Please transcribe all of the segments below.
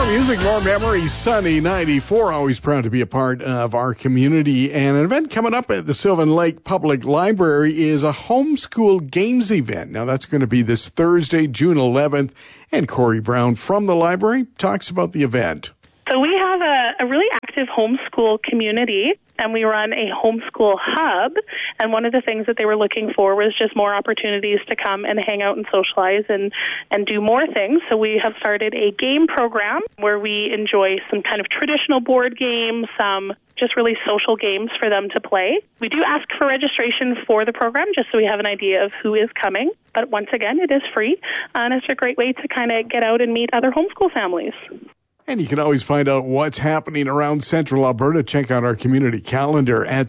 More music, more memories. Sunny 94, always proud to be a part of our community. And an event coming up at the Sylvan Lake Public Library is a homeschool games event. Now, that's going to be this Thursday, June 11th. And Corey Brown from the library talks about the event. So we have a really active homeschool community, and we run a homeschool hub. And one of the things that they were looking for was just more opportunities to come and hang out and socialize and do more things. So we have started a game program where we enjoy some kind of traditional board games, some just really social games for them to play. We do ask for registration for the program just so we have an idea of who is coming. But once again, it is free, and it's a great way to kind of get out and meet other homeschool families. And you can always find out what's happening around Central Alberta. Check out our community calendar at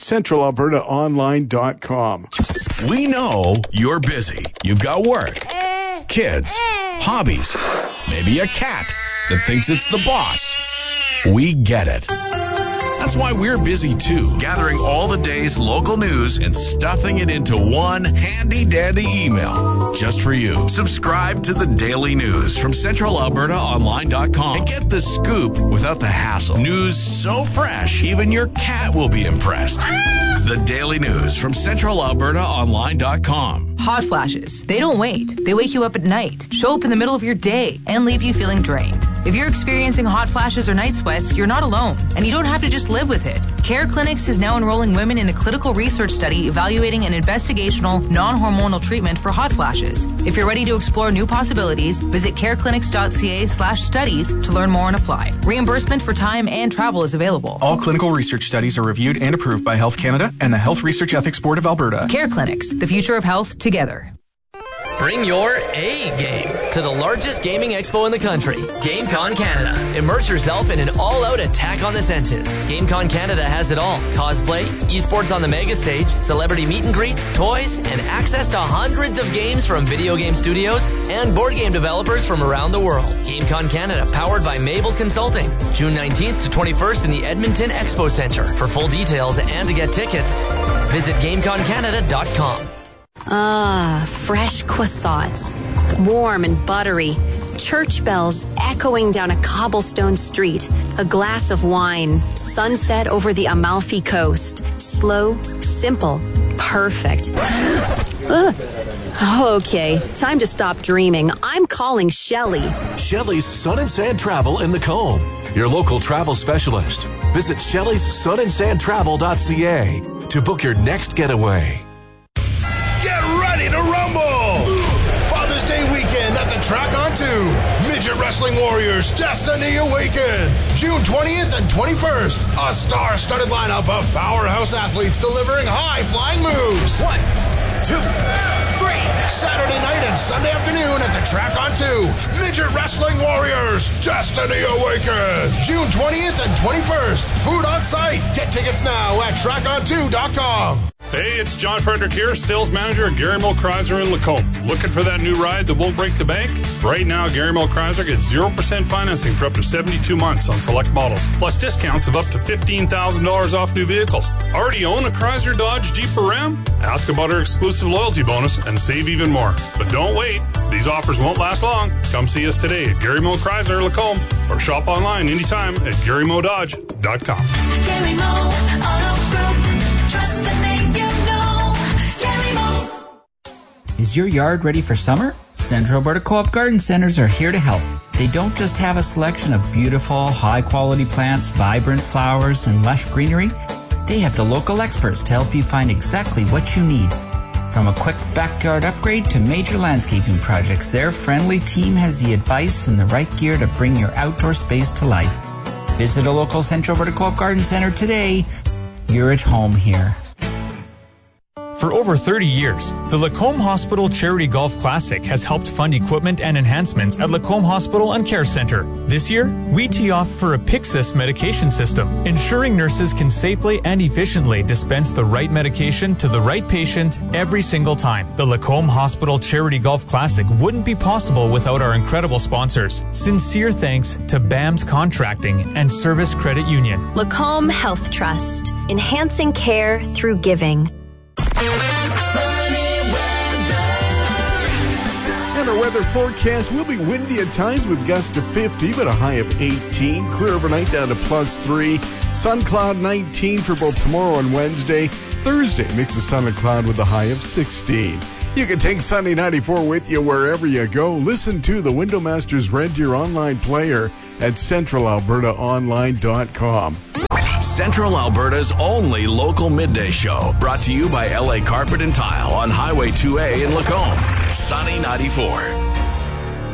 centralalbertaonline.com. We know you're busy. You've got work, kids, hobbies, maybe a cat that thinks it's the boss. We get it. That's why we're busy too, gathering all the day's local news and stuffing it into one handy-dandy email just for you. Subscribe to the Daily News from centralalbertaonline.com and get the scoop without the hassle. News so fresh, even your cat will be impressed. The Daily News from centralalbertaonline.com. Hot flashes. They don't wait. They wake you up at night, show up in the middle of your day, and leave you feeling drained. If you're experiencing hot flashes or night sweats, you're not alone, and you don't have to just live with it. Care Clinics is now enrolling women in a clinical research study evaluating an investigational, non-hormonal treatment for hot flashes. If you're ready to explore new possibilities, visit careclinics.ca/studies to learn more and apply. Reimbursement for time and travel is available. All clinical research studies are reviewed and approved by Health Canada and the Health Research Ethics Board of Alberta. Care Clinics, the future of health together. Bring your A game to the largest gaming expo in the country, GameCon Canada. Immerse yourself in an all-out attack on the senses. GameCon Canada has it all. Cosplay, esports on the mega stage, celebrity meet and greets, toys, and access to hundreds of games from video game studios and board game developers from around the world. GameCon Canada, powered by Mabel Consulting. June 19th to 21st in the Edmonton Expo Center. For full details and to get tickets, visit GameConCanada.com. Ah, fresh croissants, warm and buttery, church bells echoing down a cobblestone street, a glass of wine, sunset over the Amalfi Coast. Slow, simple, perfect. Okay, time to stop dreaming. I'm calling Shelley. Shelley's Sun and Sand Travel in the Combe, your local travel specialist. Visit Shelley's sunandsandtravel.ca to book your next getaway. Get ready to rumble! Father's Day weekend at the Track on 2. Midget Wrestling Warriors Destiny Awaken. June 20th and 21st. A star-studded lineup of powerhouse athletes delivering high-flying moves. 1, 2, 3. Saturday night and Sunday afternoon at the Track on 2. Midget Wrestling Warriors Destiny Awaken. June 20th and 21st. Food on site. Get tickets now at tracon2.com. Hey, it's John Frederick here, sales manager at Gary Mill Chrysler in Lacombe. Looking for that new ride that won't break the bank? Right now, Gary Mill Chrysler gets 0% financing for up to 72 months on select models, plus discounts of up to $15,000 off new vehicles. Already own a Chrysler, Dodge, Jeep, or Ram? Ask about our exclusive loyalty bonus and save even more. But don't wait. These offers won't last long. Come see us today at Gary Mill Chrysler, Lacombe, or shop online anytime at GaryMoDodge.com. Gary Mo Auto Group. Trust the name you know. Gary Mo. Is your yard ready for summer? Central Alberta Co-op Garden Centers are here to help. They don't just have a selection of beautiful, high-quality plants, vibrant flowers, and lush greenery. They have the local experts to help you find exactly what you need. From a quick backyard upgrade to major landscaping projects, their friendly team has the advice and the right gear to bring your outdoor space to life. Visit a local Central Alberta Co-op Garden Center today. You're at home here. For over 30 years, the Lacombe Hospital Charity Golf Classic has helped fund equipment and enhancements at Lacombe Hospital and Care Center. This year, we tee off for a Pyxis medication system, ensuring nurses can safely and efficiently dispense the right medication to the right patient every single time. The Lacombe Hospital Charity Golf Classic wouldn't be possible without our incredible sponsors. Sincere thanks to BAMS Contracting and Service Credit Union. Lacombe Health Trust, enhancing care through giving. And our weather forecast. Will be windy at times with gusts to 50, but a high of 18. Clear overnight down to +3. Sun cloud 19 for both tomorrow and Wednesday. Thursday, mix of sun and cloud with a high of 16. You can take Sunny 94 with you wherever you go. Listen to the Window Masters Red Deer online player at centralalbertaonline.com. Central Alberta's only local midday show, brought to you by LA Carpet and Tile on Highway 2A in Lacombe. Sunny 94.